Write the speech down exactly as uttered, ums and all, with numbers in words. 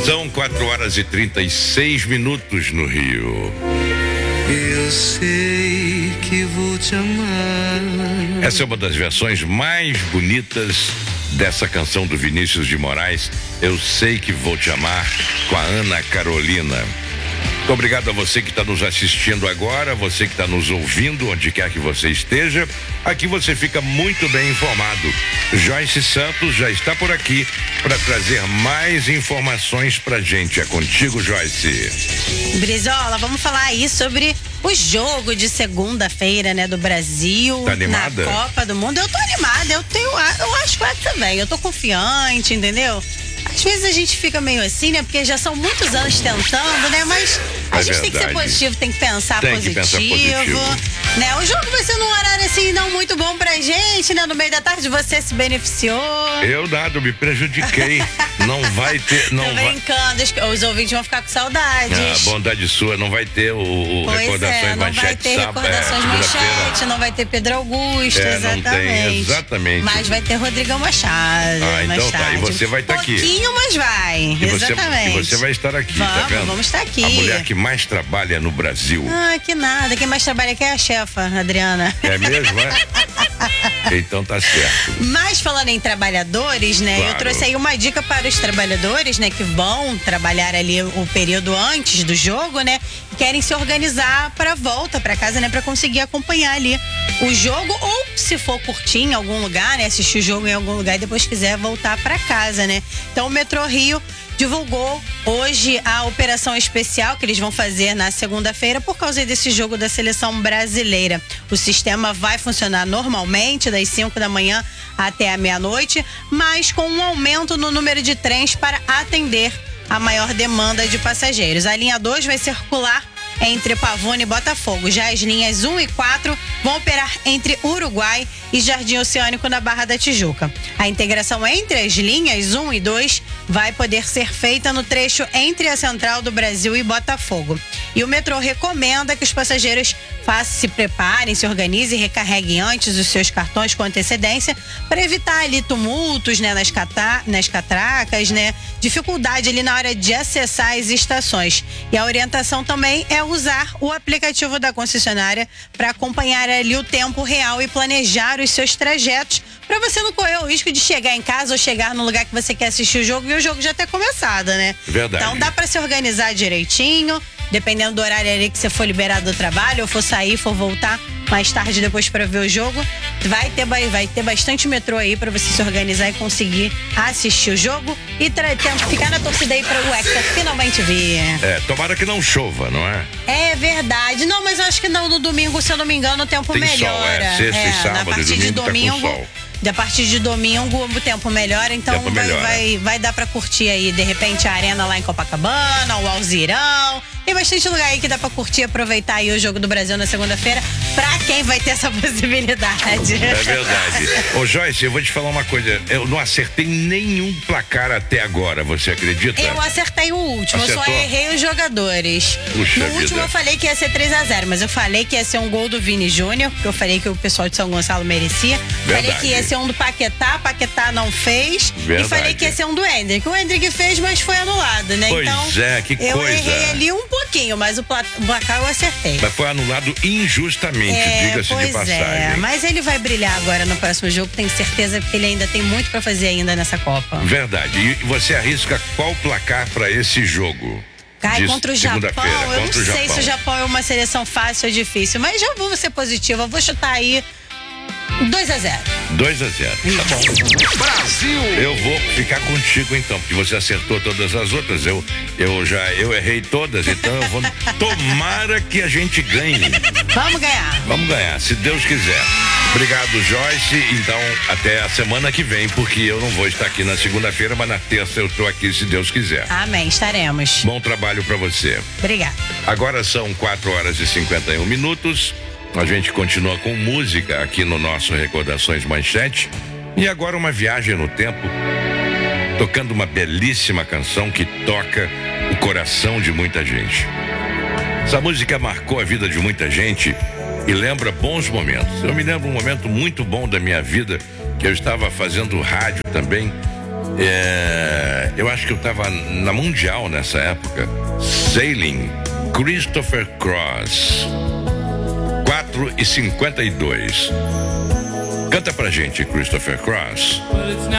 São quatro horas e trinta e seis minutos no Rio. Eu sei que vou te amar. Essa é uma das versões mais bonitas dessa canção do Vinícius de Moraes, Eu Sei Que Vou Te Amar, com a Ana Carolina. Muito obrigado a você que está nos assistindo agora, você que está nos ouvindo, onde quer que você esteja. Aqui você fica muito bem informado. Joyce Santos já está por aqui para trazer mais informações pra gente. É contigo, Joyce. Brizola, vamos falar aí sobre o jogo de segunda-feira, né, do Brasil. Tá animada? Na Copa do Mundo. Eu tô animada, eu tenho, eu acho que é também, eu tô confiante, entendeu? Às vezes a gente fica meio assim, né? Porque já são muitos anos tentando, né? Mas a é gente verdade. tem que ser positivo, tem que pensar tem positivo, que pensar positivo. Né? O jogo vai ser num horário assim não muito bom pra gente, né? No meio da tarde você se beneficiou. Eu nada, me prejudiquei. Não vai ter, não Tô vai. brincando, os ouvintes vão ficar com saudades. Ah, bondade sua, não vai ter o, o pois Recordações é, não Manchete. vai ter sábado, Recordações é, Manchete, não vai ter Pedro Augusto, é, exatamente. Não tem, exatamente. Mas vai ter Rodrigão Machado. Ah, então mais tá, tarde. e você vai estar tá aqui. Pouquinho, mas vai, e você, exatamente. E você vai estar aqui, vamos, tá vendo? Vamos estar aqui. A mulher que mais trabalha no Brasil. Ah, que nada, quem mais trabalha aqui é a chefa, Adriana. É mesmo, é? Então tá certo. Mas falando em trabalhadores, né? Claro. Eu trouxe aí uma dica para os trabalhadores, né? Que vão trabalhar ali o período antes do jogo, né? E querem se organizar para volta para casa, né? Para conseguir acompanhar ali o jogo ou se for curtir em algum lugar, né? Assistir o jogo em algum lugar e depois quiser voltar para casa, né? Então o Metrô Rio divulgou hoje a operação especial que eles vão fazer na segunda-feira por causa desse jogo da seleção brasileira. O sistema vai funcionar normalmente das cinco da manhã até a meia-noite, mas com um aumento no número de trens para atender a maior demanda de passageiros. A linha dois vai circular entre Pavone e Botafogo. Já as linhas um e quatro vão operar entre Uruguai e Jardim Oceânico na Barra da Tijuca. A integração entre as linhas um e dois vai poder ser feita no trecho entre a Central do Brasil e Botafogo. E o metrô recomenda que os passageiros façam, se preparem, se organizem e recarreguem antes os seus cartões com antecedência para evitar ali tumultos, né, nas, cata- nas catracas, né, dificuldade ali na hora de acessar as estações. E a orientação também é usar o aplicativo da concessionária para acompanhar ali o tempo real e planejar os seus trajetos para você não correr o risco de chegar em casa ou chegar no lugar que você quer assistir o jogo e o jogo já ter começado, né? Verdade. Então dá para se organizar direitinho, dependendo do horário ali que você for liberado do trabalho ou for sair, for voltar mais tarde depois para ver o jogo, vai ter, vai ter bastante metrô aí para você se organizar e conseguir assistir o jogo e tra- ficar na torcida aí para o Hexa finalmente vir. É, tomara que não chova, não é? É verdade. Não, mas eu acho que não, no domingo, se eu não me engano, o tempo Tem melhora. sol, é. Sexta e sábado na partir e domingo de tá com domingo, sol. a partir de domingo o tempo melhora, então Tempo vai, melhora. vai, vai dar pra curtir aí, de repente, a arena lá em Copacabana, o Alzirão. Tem bastante lugar aí que dá pra curtir e aproveitar aí o Jogo do Brasil na segunda-feira, pra quem vai ter essa possibilidade. É verdade. Ô Joyce, eu vou te falar uma coisa, eu não acertei nenhum placar até agora, você acredita? Eu acertei o último, Acertou? eu só errei os jogadores. Puxa no vida. último eu falei que ia ser três a zero, mas eu falei que ia ser um gol do Vini Júnior, porque eu falei que o pessoal de São Gonçalo merecia. Verdade. Falei que ia ser um do Paquetá, Paquetá não fez. Verdade. E falei que ia ser um do Hendrick. O Hendrick fez, mas foi anulado, né? Pois então, é, que eu coisa. errei ali um pouquinho, mas o pla- o placar eu acertei. Mas foi anulado injustamente, É, diga-se de pois passagem. é, mas ele vai brilhar agora no próximo jogo, tenho certeza que ele ainda tem muito pra fazer ainda nessa Copa. Verdade. E você arrisca qual placar para esse jogo? Cai De contra o Japão, segunda-feira, eu não contra o sei Japão. se o Japão é uma seleção fácil ou difícil, mas já vou ser positiva, eu vou chutar aí dois a zero. dois a zero. Tá bom. Brasil! Eu vou ficar contigo então, porque você acertou todas as outras. Eu, eu já eu errei todas, então eu vou. Tomara que a gente ganhe. Vamos ganhar. Vamos ganhar, se Deus quiser. Obrigado, Joyce. Então, até a semana que vem, porque eu não vou estar aqui na segunda-feira, mas na terça eu estou aqui, se Deus quiser. Amém, estaremos. Bom trabalho para você. Obrigada. Agora são quatro horas e cinquenta e um minutos. A gente continua com música aqui no nosso Recordações Manchete. E agora uma viagem no tempo, tocando uma belíssima canção que toca o coração de muita gente. Essa música marcou a vida de muita gente e lembra bons momentos. Eu me lembro um momento muito bom da minha vida, que eu estava fazendo rádio também, É, eu acho que eu tava na Mundial nessa época. Sailing, Christopher Cross. quatro e cinquenta e dois. Canta pra gente, Christopher Cross.